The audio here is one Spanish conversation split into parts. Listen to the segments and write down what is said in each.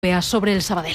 sobre el Sabadell.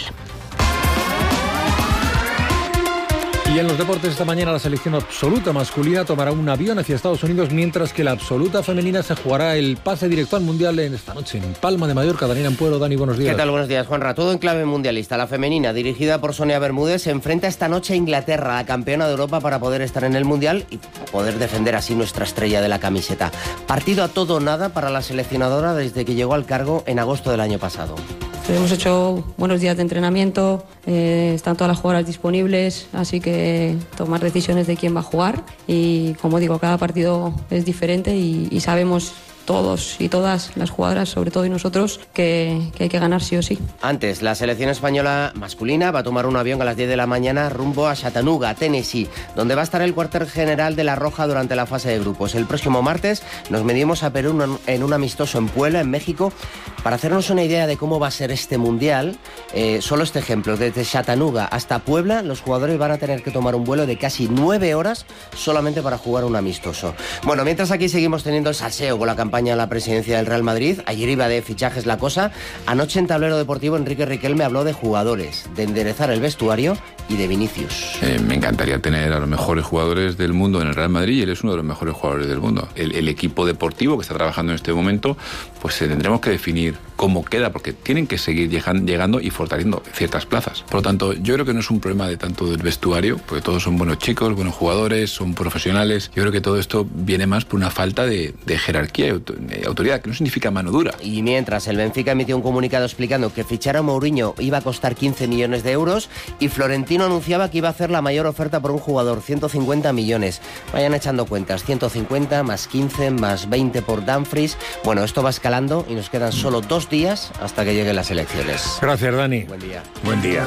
Y en los deportes esta mañana la selección absoluta masculina tomará un avión hacia Estados Unidos, mientras que la absoluta femenina se jugará el pase directo al Mundial esta noche en Palma de Mallorca. Dani Ampuero. Dani, buenos días. ¿Qué tal? Buenos días, Juanra. Todo en clave mundialista. La femenina, dirigida por Sonia Bermúdez, se enfrenta esta noche a Inglaterra, la campeona de Europa, para poder estar en el Mundial y poder defender así nuestra estrella de la camiseta. Partido a todo o nada para la seleccionadora desde que llegó al cargo en agosto del año pasado. Hemos hecho buenos días de entrenamiento, están todas las jugadoras disponibles, así que tomar decisiones de quién va a jugar y, como digo, cada partido es diferente y sabemos todos y todas las jugadoras, sobre todo y nosotros, que hay que ganar sí o sí. Antes, la selección española masculina va a tomar un avión a las 10 de la mañana rumbo a Chattanooga, Tennessee, donde va a estar el cuartel general de la Roja durante la fase de grupos. El próximo martes nos medimos a Perú en un amistoso en Puebla, en México. Para hacernos una idea de cómo va a ser este Mundial, solo este ejemplo, desde Chattanooga hasta Puebla, los jugadores van a tener que tomar un vuelo de casi 9 horas solamente para jugar un amistoso. Bueno, mientras aquí seguimos teniendo el salseo con la campaña a la presidencia del Real Madrid. Ayer iba de fichajes la cosa. Anoche en Tablero Deportivo Enrique Riquelme habló de jugadores, de enderezar el vestuario y de Vinicius. Me encantaría tener a los mejores jugadores del mundo en el Real Madrid, y él es uno de los mejores jugadores del mundo. El equipo deportivo que está trabajando en este momento, pues tendremos que definir cómo queda, porque tienen que seguir llegando y fortaleciendo ciertas plazas. Por lo tanto, yo creo que no es un problema de tanto del vestuario, porque todos son buenos chicos, buenos jugadores, son profesionales. Yo creo que todo esto viene más por una falta de jerarquía y autoridad, que no significa mano dura. Y mientras, el Benfica emitió un comunicado explicando que fichar a Mourinho iba a costar 15 millones de euros y Florentino anunciaba que iba a hacer la mayor oferta por un jugador, 150 millones. Vayan echando cuentas, 150 más 15 más 20 por Dumfries. Bueno, esto va escalando y nos quedan solo 2 días hasta que lleguen las elecciones. Gracias, Dani. Buen día. Buen día.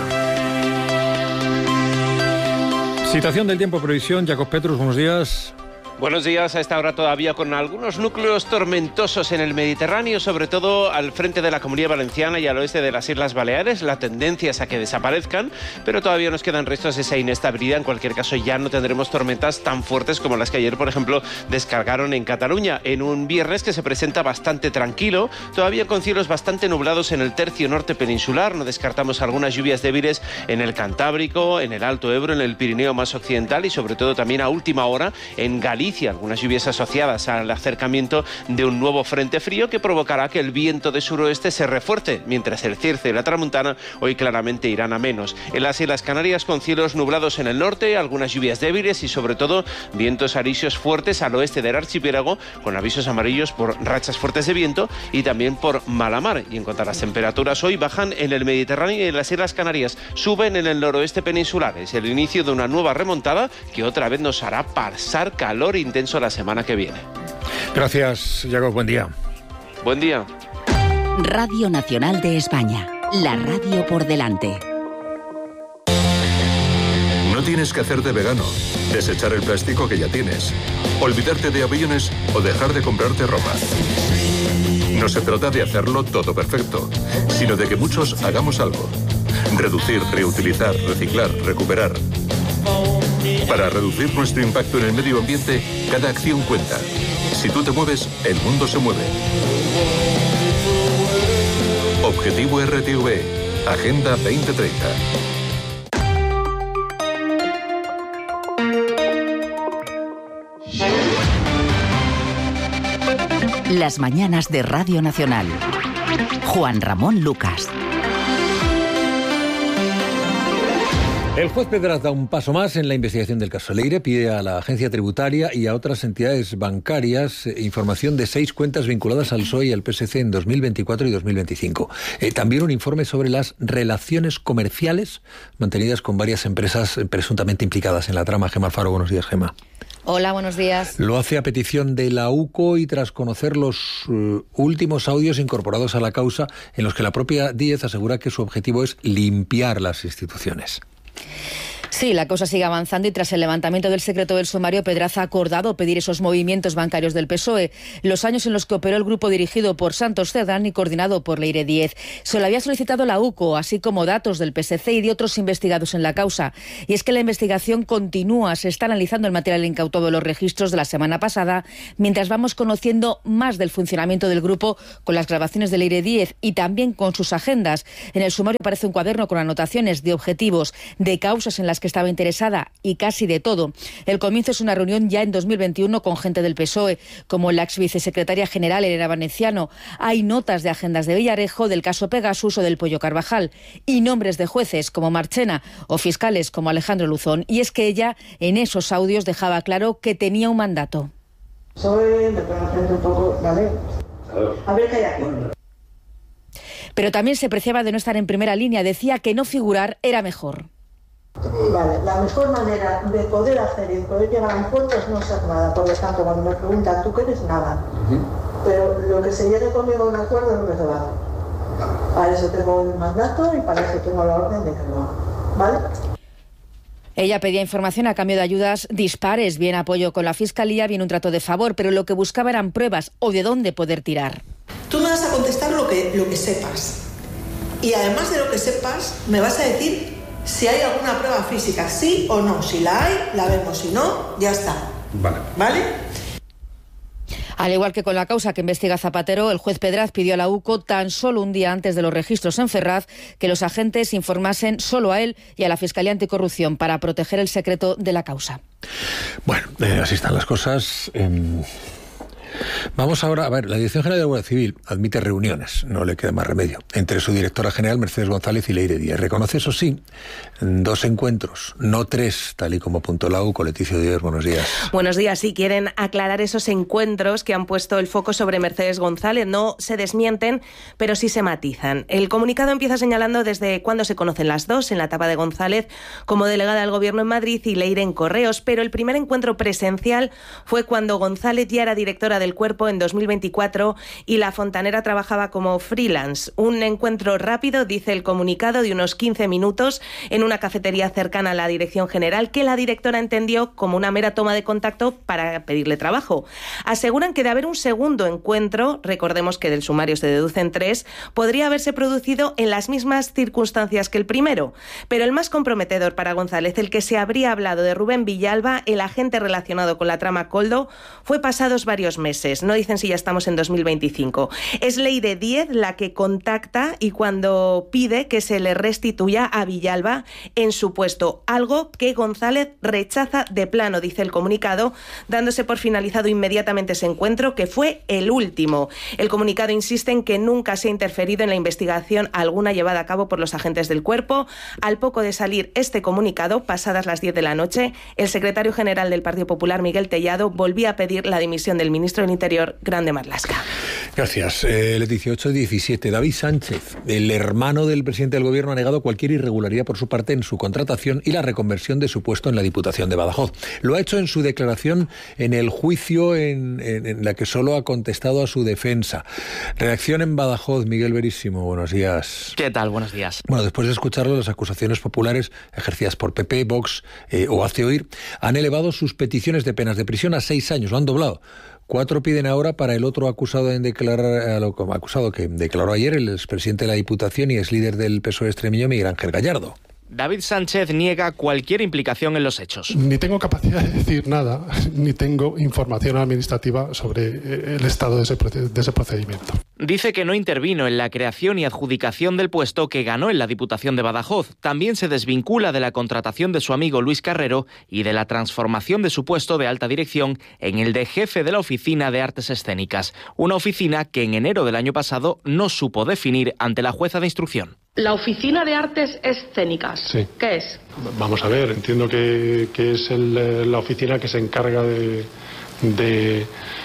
Situación del tiempo, previsión. Jacob Petrus, buenos días. Buenos días. A esta hora todavía con algunos núcleos tormentosos en el Mediterráneo, sobre todo al frente de la Comunidad Valenciana y al oeste de las Islas Baleares. La tendencia es a que desaparezcan, pero todavía nos quedan restos de esa inestabilidad. En cualquier caso, ya no tendremos tormentas tan fuertes como las que ayer, por ejemplo, descargaron en Cataluña, en un viernes que se presenta bastante tranquilo, todavía con cielos bastante nublados en el tercio norte peninsular. No descartamos algunas lluvias débiles en el Cantábrico, en el Alto Ebro, en el Pirineo más occidental y sobre todo también a última hora en Galicia. Algunas lluvias asociadas al acercamiento de un nuevo frente frío que provocará que el viento de suroeste se refuerce, mientras el Circe y la Tramuntana hoy claramente irán a menos. En las Islas Canarias, con cielos nublados en el norte, algunas lluvias débiles y sobre todo vientos alisios fuertes al oeste del archipiélago, con avisos amarillos por rachas fuertes de viento y también por mala mar. Y en cuanto a las temperaturas, hoy bajan en el Mediterráneo y en las Islas Canarias, suben en el noroeste peninsular. Es el inicio de una nueva remontada que otra vez nos hará pasar calor intenso la semana que viene. Gracias, Jacob. Buen día. Buen día. Radio Nacional de España. La radio por delante. No tienes que hacerte vegano, desechar el plástico que ya tienes, olvidarte de aviones o dejar de comprarte ropa. No se trata de hacerlo todo perfecto, sino de que muchos hagamos algo. Reducir, reutilizar, reciclar, recuperar. Para reducir nuestro impacto en el medio ambiente, cada acción cuenta. Si tú te mueves, el mundo se mueve. Objetivo RTV. Agenda 2030. Las mañanas de Radio Nacional. Juan Ramón Lucas. El juez Pedraz da un paso más en la investigación del caso Leire. Pide a la agencia tributaria y a otras entidades bancarias información de 6 cuentas vinculadas al PSOE y al PSC en 2024 y 2025. También un informe sobre las relaciones comerciales mantenidas con varias empresas presuntamente implicadas en la trama. Gemma Alfaro, buenos días, Gemma. Hola, buenos días. Lo hace a petición de la UCO y tras conocer los últimos audios incorporados a la causa en los que la propia Díez asegura que su objetivo es limpiar las instituciones. Sí, la causa sigue avanzando y tras el levantamiento del secreto del sumario, Pedraza ha acordado pedir esos movimientos bancarios del PSOE, los años en los que operó el grupo dirigido por Santos Cerdán y coordinado por Leire Díez. Se lo había solicitado la UCO, así como datos del PSC y de otros investigados en la causa. Y es que la investigación continúa, se está analizando el material incautado de los registros de la semana pasada, mientras vamos conociendo más del funcionamiento del grupo con las grabaciones de Leire Díez y también con sus agendas. En el sumario aparece un cuaderno con anotaciones de objetivos, de causas en las que estaba interesada y casi de todo. El comienzo es una reunión ya en 2021 con gente del PSOE, como la ex vicesecretaria general Elena Valenciano. Hay notas de agendas de Villarejo, del caso Pegasus o del Pollo Carvajal, y nombres de jueces como Marchena o fiscales como Alejandro Luzón. Y es que ella en esos audios dejaba claro que tenía un mandato. PSOE, me puedo hacer un poco, ¿vale? A ver qué hay aquí. Pero también se preciaba de no estar en primera línea. Decía que no figurar era mejor. Vale, la mejor manera de poder hacer y de poder llegar a un puerto es no ser nada. Por lo tanto, cuando me preguntan, ¿tú qué eres? Nada. Pero lo que se llegue conmigo a un acuerdo es lo que se va a hacer. Para eso tengo el mandato y para eso tengo la orden de que lo haga. ¿Vale? Ella pedía información a cambio de ayudas dispares, bien apoyo con la Fiscalía, bien un trato de favor, pero lo que buscaba eran pruebas o de dónde poder tirar. Tú me vas a contestar lo que sepas. Y además de lo que sepas, me vas a decir si hay alguna prueba física, sí o no. Si la hay, la vemos. Si no, ya está. ¿Vale? Al igual que con la causa que investiga Zapatero, el juez Pedraz pidió a la UCO tan solo un día antes de los registros en Ferraz que los agentes informasen solo a él y a la Fiscalía Anticorrupción para proteger el secreto de la causa. Bueno, así están las cosas. Vamos ahora a ver, la Dirección General de la Guardia Civil admite reuniones, no le queda más remedio, entre su directora general Mercedes González y Leire Díez. Reconoce, eso sí, 2 encuentros, no 3, tal y como apuntó la UCO. Leticia Díez, buenos días. Buenos días, sí, quieren aclarar esos encuentros que han puesto el foco sobre Mercedes González. No se desmienten, pero sí se matizan. El comunicado empieza señalando desde cuándo se conocen las dos, en la etapa de González como delegada del Gobierno en Madrid y Leire en Correos, pero el primer encuentro presencial fue cuando González ya era directora del Cuerpo en 2024 y la fontanera trabajaba como freelance. Un encuentro rápido, dice el comunicado, de unos 15 minutos en una cafetería cercana a la Dirección General, que la directora entendió como una mera toma de contacto para pedirle trabajo. Aseguran que de haber un segundo encuentro, recordemos que del sumario se deducen 3, podría haberse producido en las mismas circunstancias que el primero. Pero el más comprometedor para González, el que se habría hablado de Rubén Villalba, el agente relacionado con la trama Koldo, fue pasados varios meses. No dicen si ya estamos en 2025. Es Leire Díez la que contacta y cuando pide que se le restituya a Villalba en su puesto, algo que González rechaza de plano, dice el comunicado, dándose por finalizado inmediatamente ese encuentro, que fue el último. El comunicado insiste en que nunca se ha interferido en la investigación alguna llevada a cabo por los agentes del Cuerpo. Al poco de salir este comunicado, pasadas las 10 de la noche, el secretario general del Partido Popular, Miguel Tellado, volvía a pedir la dimisión del ministro del Interior, Grande Marlaska. Gracias. Leticia, 8-17. David Sánchez, el hermano del presidente del Gobierno, ha negado cualquier irregularidad por su parte en su contratación y la reconversión de su puesto en la Diputación de Badajoz. Lo ha hecho en su declaración en el juicio en la que solo ha contestado a su defensa. Reacción en Badajoz, Miguel Verísimo, buenos días. ¿Qué tal? Buenos días. Bueno, después de escucharlo, las acusaciones populares ejercidas por PP, Vox o Hazte Oír han elevado sus peticiones de penas de prisión a 6 años, lo han doblado. 4 piden ahora para el otro acusado en declarar, acusado que declaró ayer, el expresidente de la Diputación y ex líder del PSOE extremeño, Miguel Ángel Gallardo. David Sánchez niega cualquier implicación en los hechos. Ni tengo capacidad de decir nada, ni tengo información administrativa sobre el estado de ese procedimiento. Dice que no intervino en la creación y adjudicación del puesto que ganó en la Diputación de Badajoz. También se desvincula de la contratación de su amigo Luis Carrero y de la transformación de su puesto de alta dirección en el de jefe de la Oficina de Artes Escénicas. Una oficina que en enero del año pasado no supo definir ante la jueza de instrucción. La Oficina de Artes Escénicas, sí. ¿Qué es? Vamos a ver, entiendo que es la oficina que se encarga de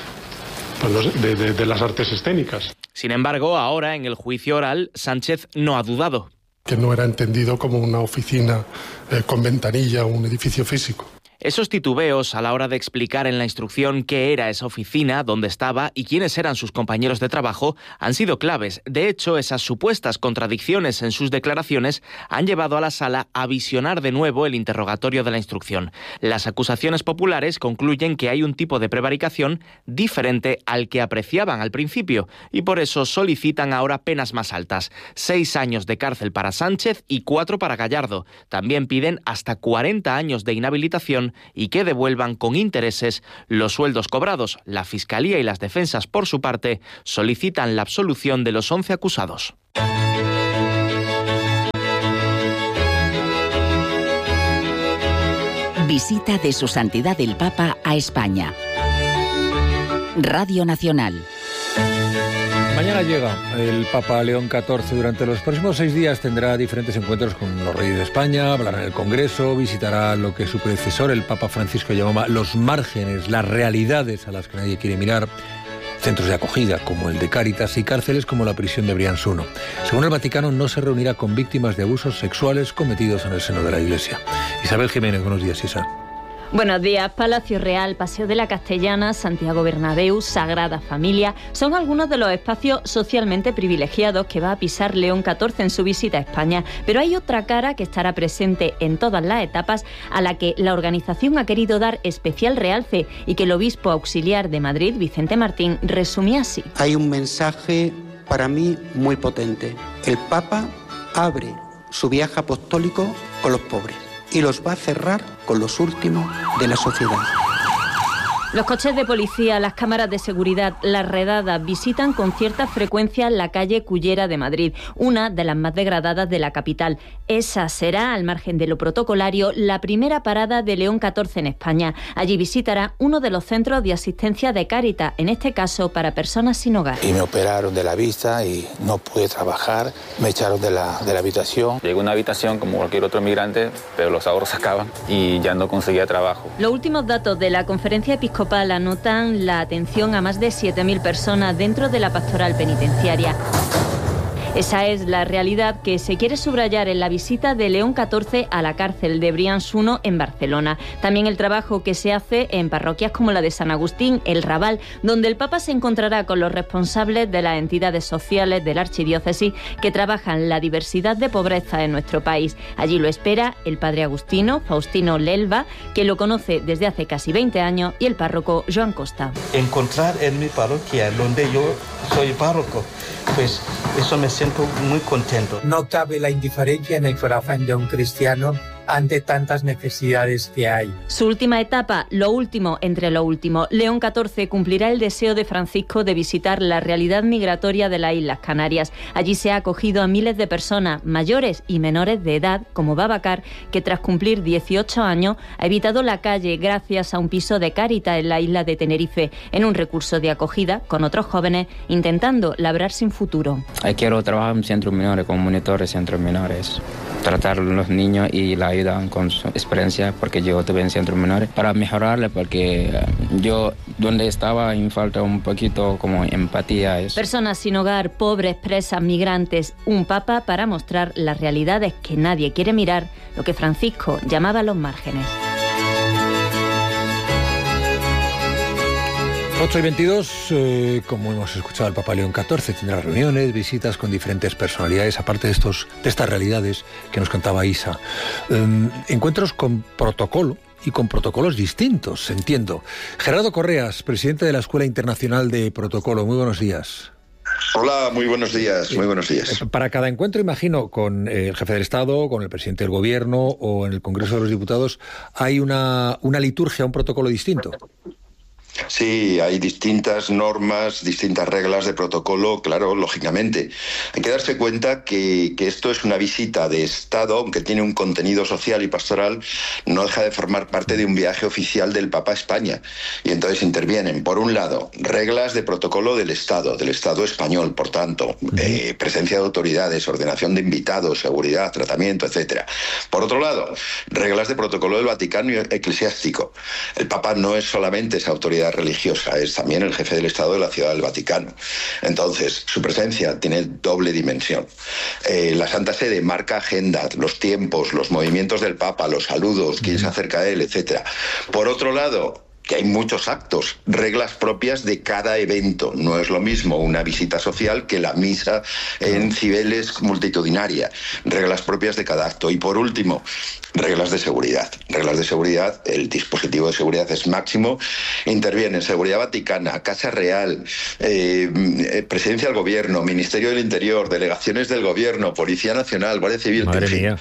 las artes escénicas. Sin embargo, ahora en el juicio oral, Sánchez no ha dudado. Que no era entendido como una oficina con ventanilla o un edificio físico. Esos titubeos a la hora de explicar en la instrucción qué era esa oficina, dónde estaba y quiénes eran sus compañeros de trabajo han sido claves. De hecho, esas supuestas contradicciones en sus declaraciones han llevado a la sala a visionar de nuevo el interrogatorio de la instrucción. Las acusaciones populares concluyen que hay un tipo de prevaricación diferente al que apreciaban al principio y por eso solicitan ahora penas más altas. 6 años de cárcel para Sánchez y 4 para Gallardo. También piden hasta 40 años de inhabilitación y que devuelvan con intereses los sueldos cobrados. La Fiscalía y las defensas, por su parte, solicitan la absolución de los 11 acusados. Visita de Su Santidad el Papa a España. Radio Nacional. Mañana llega el Papa León XIV. Durante los próximos 6 días tendrá diferentes encuentros con los reyes de España, hablará en el Congreso, visitará lo que su predecesor, el Papa Francisco, llamaba los márgenes, las realidades a las que nadie quiere mirar, centros de acogida como el de Cáritas y cárceles como la prisión de Brians I. Según el Vaticano, no se reunirá con víctimas de abusos sexuales cometidos en el seno de la Iglesia. Isabel Jiménez, buenos días, Isa. Buenos días. Palacio Real, Paseo de la Castellana, Santiago Bernabéu, Sagrada Familia son algunos de los espacios socialmente privilegiados que va a pisar León XIV en su visita a España. Pero hay otra cara que estará presente en todas las etapas a la que la organización ha querido dar especial realce y que el obispo auxiliar de Madrid, Vicente Martín, resumía así. Hay un mensaje para mí muy potente. El Papa abre su viaje apostólico con los pobres y los va a cerrar con los últimos de la sociedad. Los coches de policía, las cámaras de seguridad, las redadas visitan con cierta frecuencia la calle Cullera de Madrid, una de las más degradadas de la capital. Esa será, al margen de lo protocolario, la primera parada de León XIV en España. Allí visitará uno de los centros de asistencia de Cáritas, en este caso para personas sin hogar. Y me operaron de la vista y no pude trabajar, me echaron de la habitación. Llegué a una habitación como cualquier otro migrante, pero los ahorros se acaban y ya no conseguía trabajo. Los últimos datos de la Conferencia Episcopal anotan la atención a más de 7.000 personas dentro de la pastoral penitenciaria. Esa es la realidad que se quiere subrayar en la visita de León XIV a la cárcel de Brians I en Barcelona. También el trabajo que se hace en parroquias como la de San Agustín, El Raval, donde el Papa se encontrará con los responsables de las entidades sociales de la archidiócesis que trabajan la diversidad de pobreza en nuestro país. Allí lo espera el padre agustino, Faustino Lelva, que lo conoce desde hace casi 20 años, y el párroco Joan Costa. Encontrar en mi parroquia, donde yo soy párroco, pues eso me siento muy contento. No cabe la indiferencia en el corazón de un cristiano ante tantas necesidades que hay. Su última etapa, lo último entre lo último. León XIV cumplirá el deseo de Francisco de visitar la realidad migratoria de las Islas Canarias. Allí se ha acogido a miles de personas, mayores y menores de edad, como Babacar, que tras cumplir 18 años ha evitado la calle gracias a un piso de Cáritas en la isla de Tenerife, en un recurso de acogida con otros jóvenes intentando labrar sin futuro. Quiero trabajar en centros menores, como monitor de centros menores, tratar a los niños y la ayudan con su experiencia, porque yo estuve en centros menores, para mejorarle, porque yo donde estaba me falta un poquito como empatía. Personas sin hogar, pobres, presas, migrantes, un papa para mostrar las realidades que nadie quiere mirar, lo que Francisco llamaba los márgenes. 8:22, como hemos escuchado, el Papa León XIV tendrá reuniones, visitas con diferentes personalidades, aparte de estas realidades que nos contaba Isa. Encuentros con protocolo y con protocolos distintos, entiendo. Gerardo Correas, presidente de la Escuela Internacional de Protocolo, muy buenos días. Hola, muy buenos días, muy buenos días. Para cada encuentro, imagino, con el jefe del Estado, con el presidente del Gobierno o en el Congreso de los Diputados, hay una liturgia, un protocolo distinto. Sí, hay distintas normas, distintas reglas de protocolo, claro, lógicamente. Hay que darse cuenta que esto es una visita de Estado, aunque tiene un contenido social y pastoral, no deja de formar parte de un viaje oficial del Papa a España. Y entonces intervienen, por un lado, reglas de protocolo del Estado español, por tanto, presencia de autoridades, ordenación de invitados, seguridad, tratamiento, etcétera. Por otro lado, reglas de protocolo del Vaticano eclesiástico. El Papa no es solamente esa autoridad autoridad religiosa, es también el jefe del Estado de la Ciudad del Vaticano. Entonces, su presencia tiene doble dimensión. La Santa Sede marca agenda, los tiempos, los movimientos del Papa, los saludos, quién se acerca a él, etc. Por otro lado, que hay muchos actos, reglas propias de cada evento. No es lo mismo una visita social que la misa en Cibeles multitudinaria. Reglas propias de cada acto. Y por último, reglas de seguridad. Reglas de seguridad, el dispositivo de seguridad es máximo. Intervienen Seguridad Vaticana, Casa Real, Presidencia del Gobierno, Ministerio del Interior, delegaciones del Gobierno, Policía Nacional, Guardia Civil. Madre mía.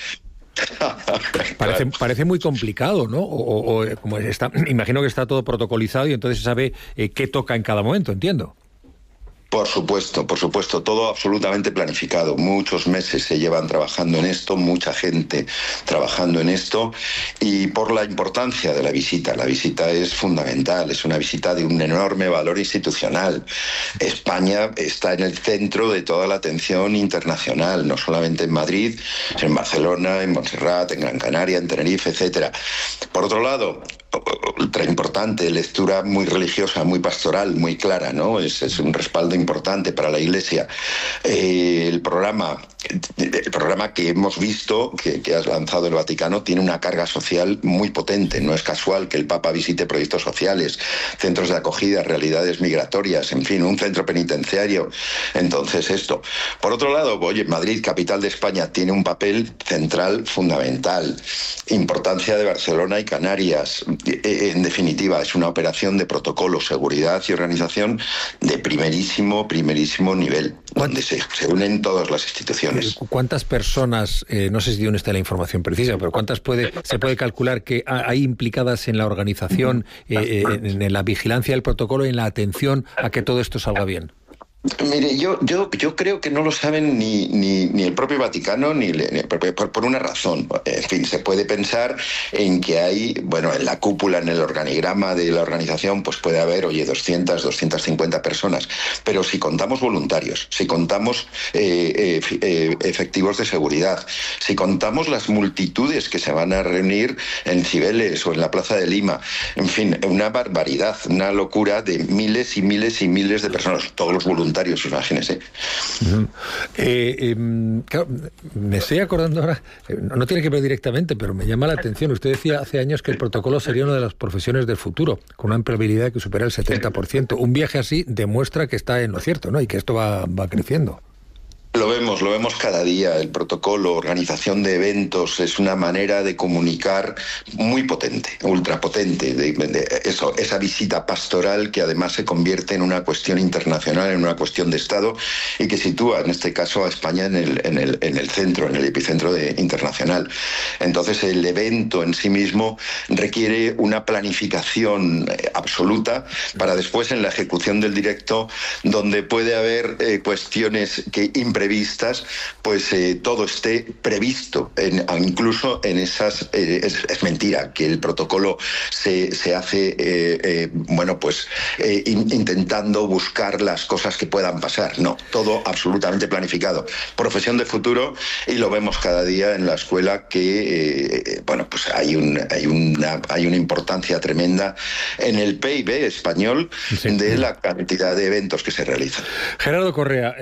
Claro. Parece muy complicado, ¿no? O como está, imagino que está todo protocolizado y entonces se sabe qué toca en cada momento, entiendo. Por supuesto, todo absolutamente planificado. Muchos meses se llevan trabajando en esto, mucha gente trabajando en esto, y por la importancia de la visita. La visita es fundamental, es una visita de un enorme valor institucional. España está en el centro de toda la atención internacional, no solamente en Madrid, sino en Barcelona, en Montserrat, en Gran Canaria, en Tenerife, etcétera. Por otro lado, ultra importante, lectura muy religiosa, muy pastoral, muy clara, ¿no? Es un respaldo importante para la Iglesia. El programa que hemos visto, que ha lanzado el Vaticano, tiene una carga social muy potente. No es casual que el Papa visite proyectos sociales, centros de acogida, realidades migratorias, en fin, un centro penitenciario. Entonces, esto. Por otro lado, oye, Madrid, capital de España, tiene un papel central fundamental. Importancia de Barcelona y Canarias. En definitiva, es una operación de protocolo, seguridad y organización de primerísimo nivel, donde se unen todas las instituciones. ¿Cuántas personas, no sé si dónde está la información precisa, pero cuántas se puede calcular que hay implicadas en la organización, en la vigilancia del protocolo y en la atención a que todo esto salga bien? Mire, yo creo que no lo saben ni el propio Vaticano por una razón. En fin, se puede pensar en que hay, bueno, en la cúpula, en el organigrama de la organización, pues puede haber, 250 personas. Pero si contamos voluntarios, si contamos efectivos de seguridad, si contamos las multitudes que se van a reunir en Cibeles o en la Plaza de Lima, en fin, una barbaridad, una locura de miles y miles y miles de personas, todos los voluntarios. Imagínese. Claro, me estoy acordando ahora, no tiene que ver directamente, pero me llama la atención. Usted decía hace años que el protocolo sería una de las profesiones del futuro, con una empleabilidad que supera el 70%. Un viaje así demuestra que está en lo cierto, ¿no? Y que esto va creciendo. Lo vemos cada día. El protocolo, organización de eventos, es una manera de comunicar muy potente, ultrapotente, esa visita pastoral que además se convierte en una cuestión internacional, en una cuestión de Estado, y que sitúa, en este caso, a España en el centro, en el epicentro internacional. Entonces, el evento en sí mismo requiere una planificación absoluta para después, en la ejecución del directo, donde puede haber cuestiones que imprevistas, pues todo esté previsto, incluso en esas. Es mentira que el protocolo se hace, intentando buscar las cosas que puedan pasar. No, todo absolutamente planificado. Profesión de futuro, y lo vemos cada día en la escuela que, pues hay una importancia tremenda en el PIB español de la cantidad de eventos que se realizan. Gerardo Correa,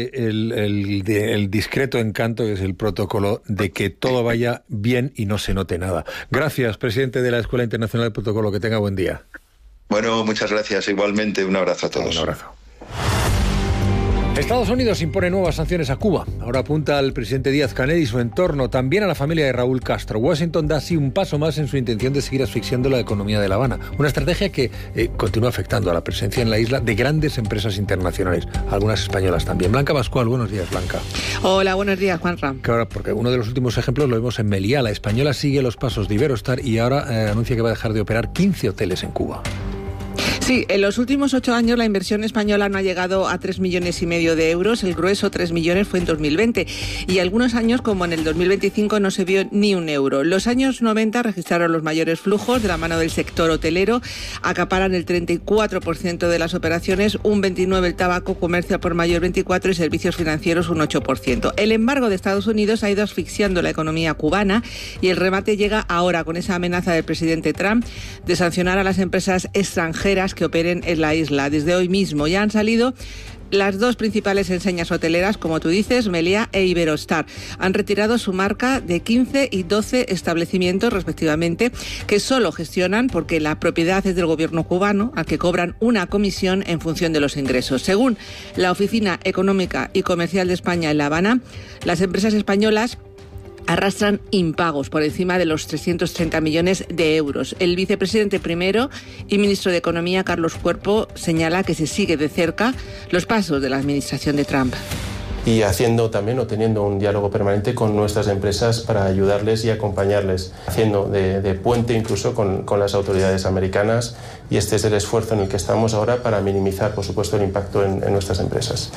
el discreto encanto es el protocolo de que todo vaya bien y no se note nada. Gracias, presidente de la Escuela Internacional del Protocolo. Que tenga buen día. Bueno, muchas gracias. Igualmente, un abrazo a todos. Un abrazo. Estados Unidos impone nuevas sanciones a Cuba. Ahora apunta al presidente Díaz-Canel y su entorno, también a la familia de Raúl Castro. Washington da así un paso más en su intención de seguir asfixiando la economía de La Habana. Una estrategia que continúa afectando a la presencia en la isla de grandes empresas internacionales, algunas españolas también. Blanca Pascual, buenos días, Blanca. Hola, buenos días, Juanra. Claro, porque uno de los últimos ejemplos lo vemos en Meliá. La española sigue los pasos de Iberostar y ahora anuncia que va a dejar de operar 15 hoteles en Cuba. Sí, en los últimos 8 años la inversión española no ha llegado a 3,5 millones de euros. El grueso, 3 millones, fue en 2020. Y algunos años, como en el 2025, no se vio ni un euro. Los años 90 registraron los mayores flujos de la mano del sector hotelero. Acaparan el 34% de las operaciones, un 29% el tabaco, comercio por mayor 24% y servicios financieros un 8%. El embargo de Estados Unidos ha ido asfixiando la economía cubana y el remate llega ahora con esa amenaza del presidente Trump de sancionar a las empresas extranjeras que operen en la isla. Desde hoy mismo ya han salido las dos principales enseñas hoteleras, como tú dices, Meliá e Iberostar. Han retirado su marca de 15 y 12 establecimientos, respectivamente, que solo gestionan porque la propiedad es del gobierno cubano, al que cobran una comisión en función de los ingresos. Según la Oficina Económica y Comercial de España en La Habana, las empresas españolas arrastran impagos por encima de los 330 millones de euros. El vicepresidente primero y ministro de Economía, Carlos Cuerpo, señala que se sigue de cerca los pasos de la administración de Trump. Y haciendo también o teniendo un diálogo permanente con nuestras empresas para ayudarles y acompañarles, haciendo de puente incluso con las autoridades americanas, y este es el esfuerzo en el que estamos ahora para minimizar, por supuesto, el impacto en nuestras empresas.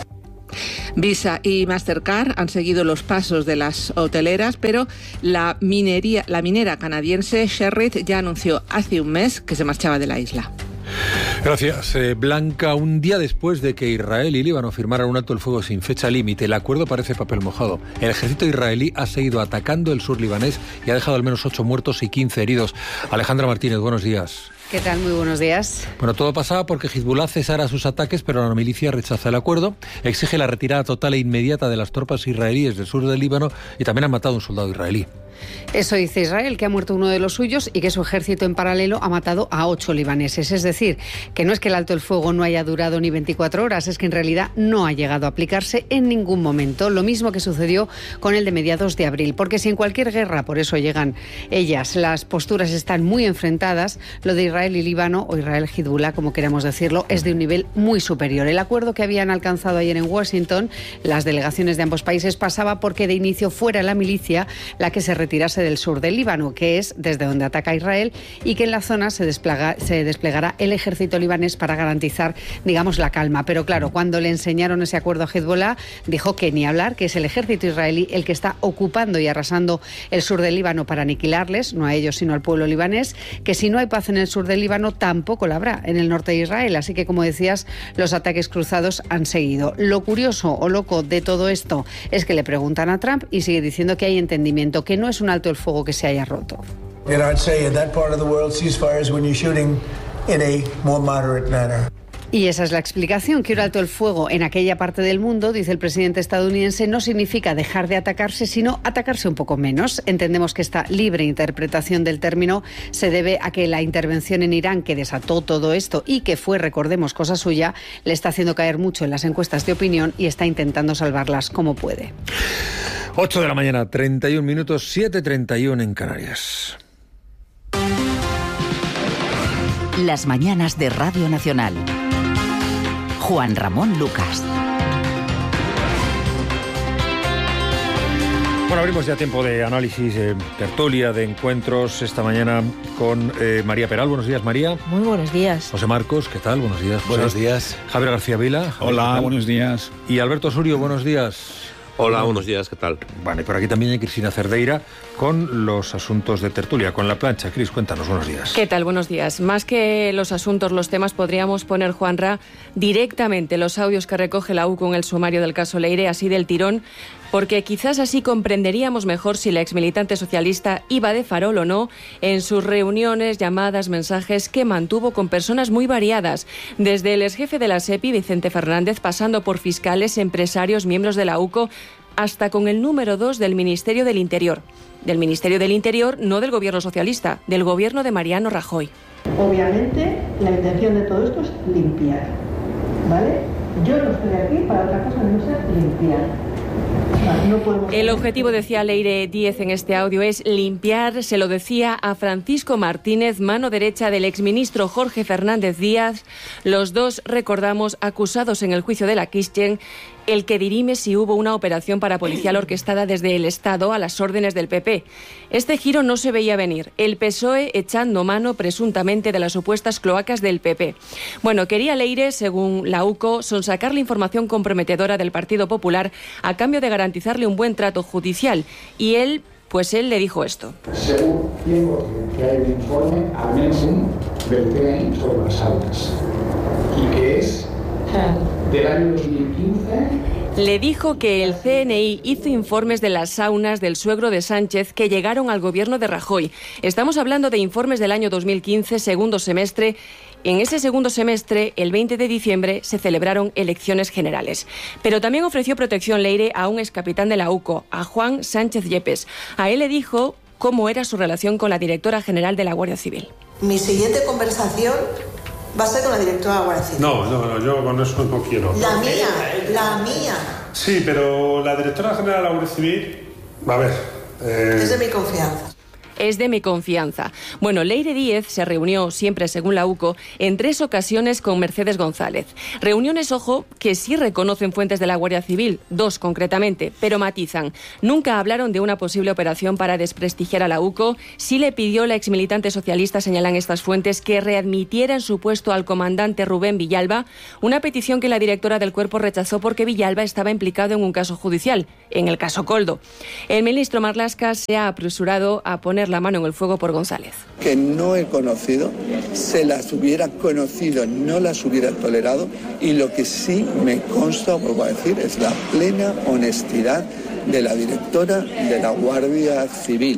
Visa y Mastercard han seguido los pasos de las hoteleras, pero la minera canadiense Sherritt ya anunció hace un mes que se marchaba de la isla. Gracias, Blanca. Un día después de que Israel y Líbano firmaran un alto el fuego sin fecha límite, el acuerdo parece papel mojado. El ejército israelí ha seguido atacando el sur libanés y ha dejado al menos 8 muertos y 15 heridos. Alejandra Martínez, buenos días. ¿Qué tal? Muy buenos días. Bueno, todo pasaba porque Hezbollah cesara sus ataques, pero la milicia rechaza el acuerdo, exige la retirada total e inmediata de las tropas israelíes del sur del Líbano y también han matado a un soldado israelí. Eso dice Israel, que ha muerto uno de los suyos y que su ejército en paralelo ha matado a 8 libaneses. Es decir, que no es que el alto el fuego no haya durado ni 24 horas, es que en realidad no ha llegado a aplicarse en ningún momento. Lo mismo que sucedió con el de mediados de abril. Porque si en cualquier guerra, por eso llegan ellas, las posturas están muy enfrentadas, lo de Israel y Líbano, o Israel-Hezbollah, como queramos decirlo, es de un nivel muy superior. El acuerdo que habían alcanzado ayer en Washington, las delegaciones de ambos países, pasaba porque de inicio fuera la milicia la que se retirase del sur del Líbano, que es desde donde ataca Israel, y que en la zona se desplegará el ejército libanés para garantizar, digamos, la calma. Pero claro, cuando le enseñaron ese acuerdo a Hezbollah, dijo que ni hablar, que es el ejército israelí el que está ocupando y arrasando el sur del Líbano para aniquilarles, no a ellos sino al pueblo libanés, que si no hay paz en el sur del Líbano tampoco la habrá en el norte de Israel. Así que, como decías, los ataques cruzados han seguido. Lo curioso o loco de todo esto es que le preguntan a Trump y sigue diciendo que hay entendimiento, que no es un alto el fuego que se haya roto. Y esa es la explicación, que un alto el fuego en aquella parte del mundo, dice el presidente estadounidense, no significa dejar de atacarse, sino atacarse un poco menos. Entendemos que esta libre interpretación del término se debe a que la intervención en Irán, que desató todo esto y que fue, recordemos, cosa suya, le está haciendo caer mucho en las encuestas de opinión y está intentando salvarlas como puede. 8 de la mañana, 31 minutos, 7:31 en Canarias. Las mañanas de Radio Nacional. Juan Ramón Lucas. Bueno, abrimos ya tiempo de análisis, tertulia, de encuentros esta mañana con María Peral. Buenos días, María. Muy buenos días. José Marcos, ¿qué tal? Buenos días, José. Buenos días. Javier García Vila. Hola, buenos días. Y Alberto Surio, buenos días. Hola, buenos días, ¿qué tal? Vale, por aquí también hay Cristina Cerdeira con los asuntos de tertulia, con la plancha. Cris, cuéntanos, buenos días. ¿Qué tal? Buenos días. Más que los asuntos, los temas, podríamos poner, Juanra, directamente los audios que recoge la UCO en el sumario del caso Leire, así del tirón, porque quizás así comprenderíamos mejor si la exmilitante socialista iba de farol o no en sus reuniones, llamadas, mensajes que mantuvo con personas muy variadas, desde el exjefe de la SEPI, Vicente Fernández, pasando por fiscales, empresarios, miembros de la UCO, hasta con el número 2 del Ministerio del Interior. Del Ministerio del Interior, no del gobierno socialista, del gobierno de Mariano Rajoy. Obviamente, la intención de todo esto es limpiar, ¿vale? Yo no estoy aquí para otra cosa que no sea limpiar. El objetivo, decía Leire Díez en este audio, es limpiar, se lo decía a Francisco Martínez, mano derecha del exministro Jorge Fernández Díaz, los dos, recordamos, acusados en el juicio de la Christian, el que dirime si hubo una operación parapolicial orquestada desde el Estado a las órdenes del PP. Este giro no se veía venir, el PSOE echando mano presuntamente de las supuestas cloacas del PP. Bueno, quería Leire, según la UCO, sonsacar la información comprometedora del Partido Popular a cambio de garantizarle un buen trato judicial, y él le dijo esto. Según 100% que hay un informe, al menos del PNI sobre las aulas, y que es del año 2015 Le dijo que el CNI hizo informes de las saunas del suegro de Sánchez que llegaron al gobierno de Rajoy. Estamos hablando de informes del año 2015, segundo semestre. En ese segundo semestre, el 20 de diciembre, se celebraron elecciones generales. Pero también ofreció protección Leire a un excapitán de la UCO, a Juan Sánchez Yepes. A él le dijo cómo era su relación con la directora general de la Guardia Civil. Mi siguiente conversación va a ser con la directora de la Guardia Civil. No, yo con eso no quiero. La mía. Sí, pero la directora general de la Guardia Civil, a ver... Es de mi confianza. Es de mi confianza. Bueno, Leire Díez se reunió, siempre según la UCO, en 3 ocasiones con Mercedes González. Reuniones, ojo, que sí reconocen fuentes de la Guardia Civil, 2 concretamente, pero matizan. Nunca hablaron de una posible operación para desprestigiar a la UCO. Sí le pidió la exmilitante socialista, señalan estas fuentes, que readmitiera en su puesto al comandante Rubén Villalba, una petición que la directora del cuerpo rechazó porque Villalba estaba implicado en un caso judicial, en el caso Koldo. El ministro Marlaska se ha apresurado a poner la mano en el fuego por González. Que no he conocido, se las hubiera conocido, no las hubiera tolerado, y lo que sí me consta, vuelvo a decir, es la plena honestidad de la directora de la Guardia Civil.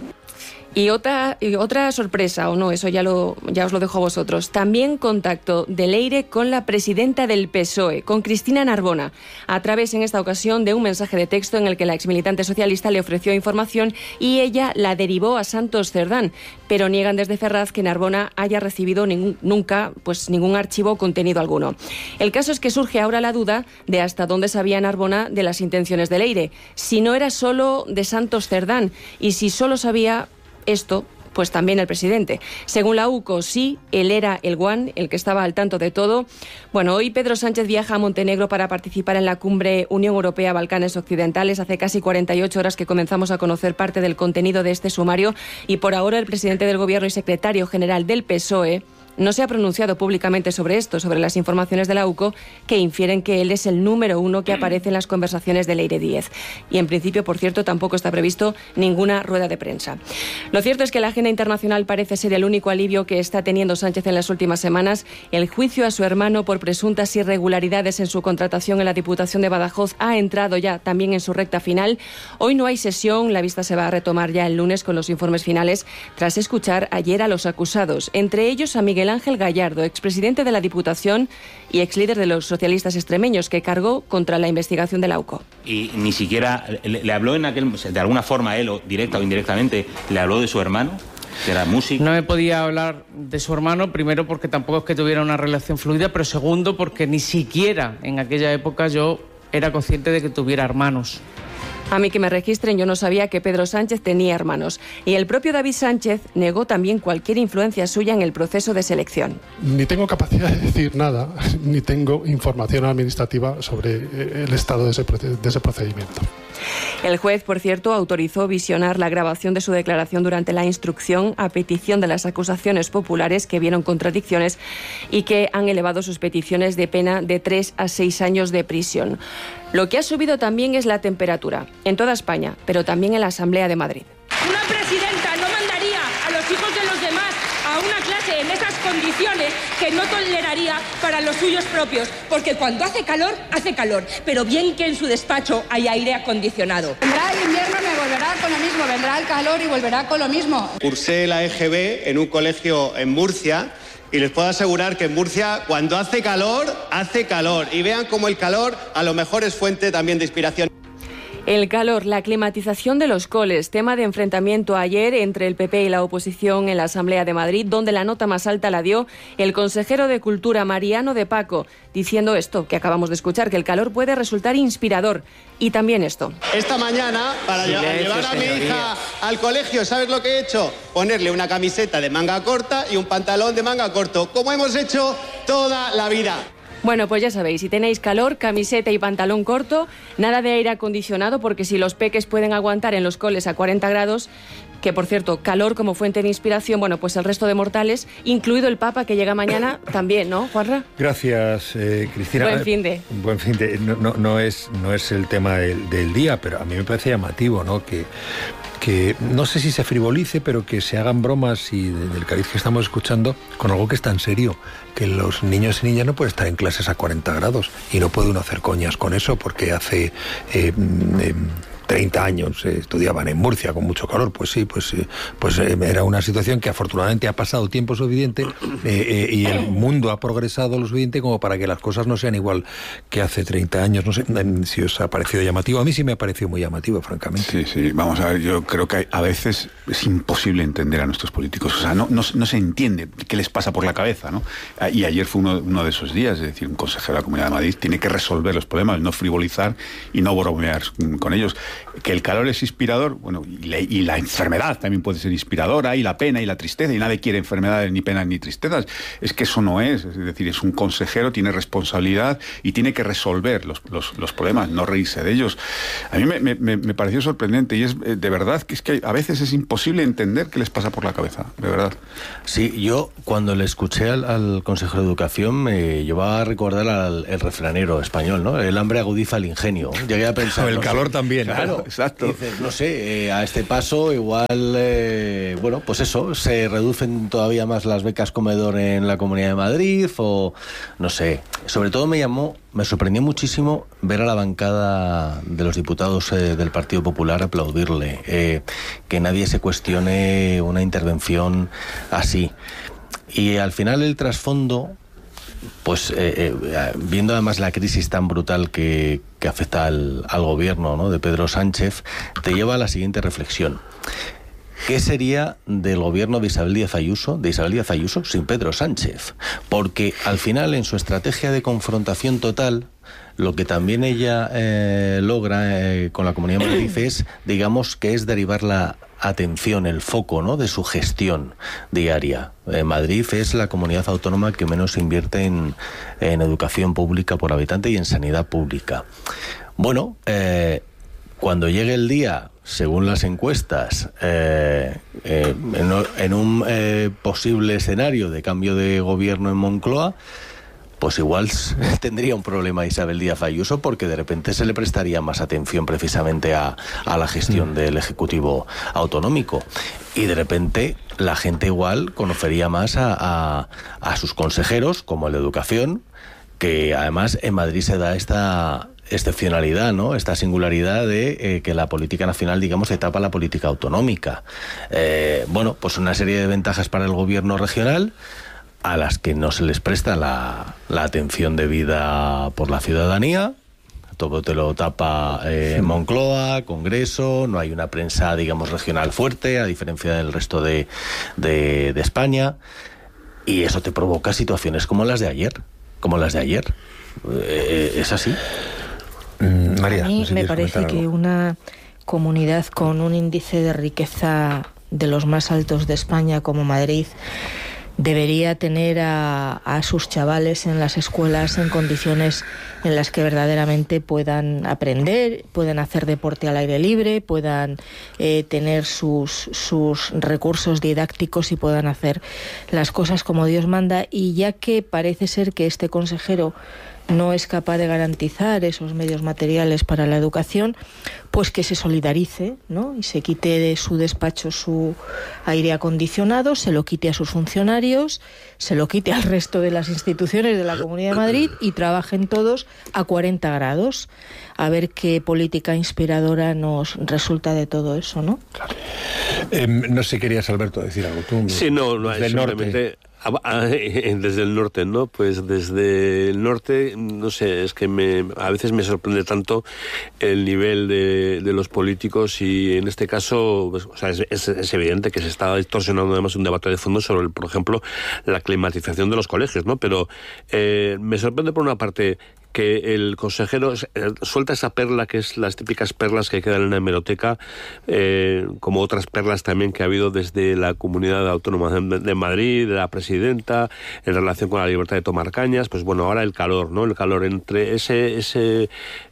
Y otra sorpresa, o no, eso ya os lo dejo a vosotros. También contacto de Leire con la presidenta del PSOE, con Cristina Narbona, a través en esta ocasión de un mensaje de texto en el que la exmilitante socialista le ofreció información y ella la derivó a Santos Cerdán. Pero niegan desde Ferraz que Narbona haya recibido nunca ningún archivo o contenido alguno. El caso es que surge ahora la duda de hasta dónde sabía Narbona de las intenciones de Leire. Si no era solo de Santos Cerdán y si solo sabía esto, pues también el presidente. Según la UCO, sí, él era el guan, el que estaba al tanto de todo. Bueno, hoy Pedro Sánchez viaja a Montenegro para participar en la cumbre Unión Europea-Balcanes Occidentales. Hace casi 48 horas que comenzamos a conocer parte del contenido de este sumario y por ahora el presidente del Gobierno y secretario general del PSOE no se ha pronunciado públicamente sobre esto, sobre las informaciones de la UCO que infieren que él es el número 1 que aparece en las conversaciones de Leire Díez. Y en principio, por cierto, tampoco está previsto ninguna rueda de prensa. Lo cierto es que la agenda internacional parece ser el único alivio que está teniendo Sánchez en las últimas semanas. El juicio a su hermano por presuntas irregularidades en su contratación en la Diputación de Badajoz ha entrado ya también en su recta final. Hoy no hay sesión, la vista se va a retomar ya el lunes con los informes finales, tras escuchar ayer a los acusados, entre ellos a Miguel Ángel Gallardo, expresidente de la Diputación y exlíder de los socialistas extremeños, que cargó contra la investigación de la UCO. Y ni siquiera le habló de alguna forma él, o directa o indirectamente, le habló de su hermano, que era músico. No me podía hablar de su hermano, primero porque tampoco es que tuviera una relación fluida, pero segundo porque ni siquiera en aquella época yo era consciente de que tuviera hermanos. A mí que me registren, yo no sabía que Pedro Sánchez tenía hermanos. Y el propio David Sánchez negó también cualquier influencia suya en el proceso de selección. Ni tengo capacidad de decir nada, ni tengo información administrativa sobre el estado de ese procedimiento. El juez, por cierto, autorizó visionar la grabación de su declaración durante la instrucción a petición de las acusaciones populares que vieron contradicciones y que han elevado sus peticiones de pena de 3 a 6 años de prisión. Lo que ha subido también es la temperatura, en toda España, pero también en la Asamblea de Madrid. Una presidenta no mandaría a los hijos de los demás a una clase en esas condiciones que no toleraría para los suyos propios, porque cuando hace calor, pero bien que en su despacho hay aire acondicionado. Vendrá el invierno y me volverá con lo mismo, vendrá el calor y volverá con lo mismo. Cursé la EGB en un colegio en Murcia y les puedo asegurar que en Murcia cuando hace calor, y vean cómo el calor a lo mejor es fuente también de inspiración. El calor, la climatización de los coles, tema de enfrentamiento ayer entre el PP y la oposición en la Asamblea de Madrid, donde la nota más alta la dio el consejero de Cultura, Mariano de Paco, diciendo esto que acabamos de escuchar, que el calor puede resultar inspirador. Y también esto. Esta mañana, para llevar a mi hija al colegio, ¿sabes lo que he hecho? Ponerle una camiseta de manga corta y un pantalón de manga corto, como hemos hecho toda la vida. Bueno, pues ya sabéis, si tenéis calor, camiseta y pantalón corto, nada de aire acondicionado, porque si los peques pueden aguantar en los coles a 40 grados, que por cierto, calor como fuente de inspiración, bueno, pues el resto de mortales, incluido el Papa que llega mañana también, ¿no, Juanra? Gracias, Cristina. Buen fin de. Buen fin de. No es el tema del día, pero a mí me parece llamativo, ¿no? Que no sé si se frivolice, pero que se hagan bromas y del cariz que estamos escuchando con algo que es tan serio, que los niños y niñas no pueden estar en clases a 40 grados y no puede uno hacer coñas con eso porque hace 30 años estudiaban en Murcia con mucho calor, pues era una situación que afortunadamente ha pasado tiempo suficiente y el mundo ha progresado lo suficiente como para que las cosas no sean igual que hace 30 años. No sé si os ha parecido llamativo. A mí sí me ha parecido muy llamativo, francamente. Sí, vamos a ver, yo creo que a veces es imposible entender a nuestros políticos, o sea, no se entiende qué les pasa por la cabeza, ¿no? Y ayer fue uno de esos días, es decir, un consejero de la Comunidad de Madrid tiene que resolver los problemas, no frivolizar y no bromear con ellos. Que el calor es inspirador, bueno, y la enfermedad también puede ser inspiradora, y la pena y la tristeza, y nadie quiere enfermedades, ni penas, ni tristezas. Es que eso no es decir, es un consejero, tiene responsabilidad y tiene que resolver los problemas, no reírse de ellos. A mí me pareció sorprendente y es de verdad que es que a veces es imposible entender qué les pasa por la cabeza, de verdad. Sí, yo cuando le escuché al consejero de Educación me llevaba a recordar el refranero español, ¿no? El hambre agudiza el ingenio. Llegué a pensar... El calor también. Claro. Exacto. Dices, no sé, a este paso igual, bueno, pues eso, se reducen todavía más las becas comedor en la Comunidad de Madrid o no sé. Sobre todo me sorprendió muchísimo ver a la bancada de los diputados del Partido Popular aplaudirle, que nadie se cuestione una intervención así. Y al final el trasfondo, pues viendo además la crisis tan brutal que afecta al gobierno, ¿no?, de Pedro Sánchez, te lleva a la siguiente reflexión. ¿Qué sería del gobierno de Isabel Díaz Ayuso sin Pedro Sánchez? Porque al final, en su estrategia de confrontación total, lo que también ella logra con la Comunidad de Madrid es, digamos, que es derivar la atención, el foco, ¿no?, de su gestión diaria. Madrid es la comunidad autónoma que menos invierte en educación pública por habitante y en sanidad pública. Bueno, cuando llegue el día, según las encuestas, en un posible escenario de cambio de gobierno en Moncloa, pues igual tendría un problema Isabel Díaz Ayuso, porque de repente se le prestaría más atención precisamente a la gestión del Ejecutivo autonómico. Y de repente la gente igual conocería más a sus consejeros, como el de Educación, que además en Madrid se da esta excepcionalidad, ¿no?, esta singularidad de que la política nacional, digamos, se tapa la política autonómica. Bueno, pues una serie de ventajas para el gobierno regional, a las que no se les presta la atención debida por la ciudadanía. Todo te lo tapa Moncloa, Congreso, no hay una prensa, digamos, regional fuerte, a diferencia del resto de España, y eso te provoca situaciones como las de ayer. ¿Es así? María, a mí me parece que una comunidad con un índice de riqueza de los más altos de España como Madrid debería tener a sus chavales en las escuelas en condiciones en las que verdaderamente puedan aprender, puedan hacer deporte al aire libre, puedan tener sus recursos didácticos y puedan hacer las cosas como Dios manda. Y ya que parece ser que este consejero no es capaz de garantizar esos medios materiales para la educación, pues que se solidarice, ¿no?, y se quite de su despacho su aire acondicionado, se lo quite a sus funcionarios, se lo quite al resto de las instituciones de la Comunidad de Madrid y trabajen todos a 40 grados. A ver qué política inspiradora nos resulta de todo eso, ¿no? Claro. No sé, querías, Alberto, decir algo tú. Sí, no, desde el norte. Desde el norte, ¿no? Pues desde el norte, no sé, es que a veces me sorprende tanto el nivel de los políticos, y en este caso, pues, o sea, es evidente que se está distorsionando además un debate de fondo sobre, por ejemplo, la climatización de los colegios, ¿no? Pero me sorprende por una parte que el consejero suelta esa perla, que es las típicas perlas que quedan en la hemeroteca, como otras perlas también que ha habido desde la Comunidad Autónoma de Madrid, de la presidenta, en relación con la libertad de tomar cañas. Pues bueno, ahora el calor, ¿no? El calor entre ese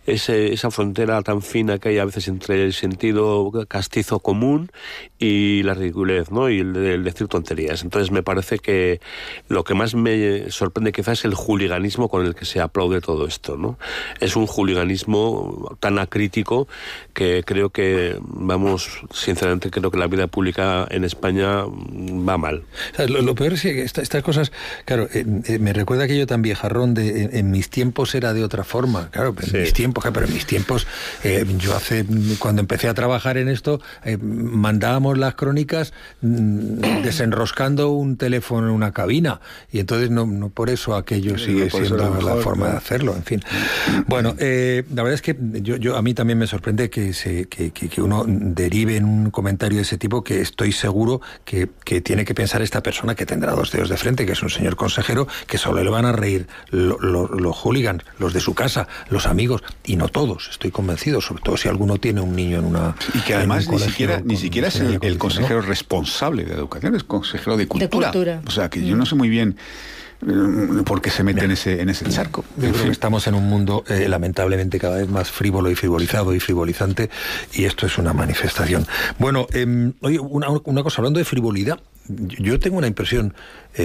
esa frontera tan fina que hay a veces entre el sentido castizo común y la ridiculez, ¿no? Y el decir tonterías. Entonces me parece que lo que más me sorprende quizás es el juliganismo con el que se aplaude todo esto, ¿no? Es un juliganismo tan acrítico que creo que, sinceramente creo que la vida pública en España va mal. O sea, lo peor es que estas cosas, claro, me recuerda aquello tan viejarrón de en mis tiempos era de otra forma, claro, pero en mis tiempos, yo cuando empecé a trabajar en esto, mandábamos las crónicas desenroscando un teléfono en una cabina, y entonces no por eso aquello sigue siendo la forma de hacerlo, en fin. Bueno, la verdad es que a mí también me sorprende que uno derive en un comentario de ese tipo, que estoy seguro que tiene que pensar esta persona, que tendrá 2 dedos de frente, que es un señor consejero, que solo le van a reír los hooligans, los de su casa, los amigos, y no todos, estoy convencido, sobre todo si alguno tiene un niño en una... Y que además ni siquiera es el consejero responsable de la educación, es consejero de cultura. O sea, que yo no sé muy bien por qué se mete en ese charco. Yo creo que estamos en un mundo lamentablemente cada vez más frívolo y frivolizado y frivolizante, y esto es una manifestación. Bueno, oye, una cosa, hablando de frivolidad, yo tengo una impresión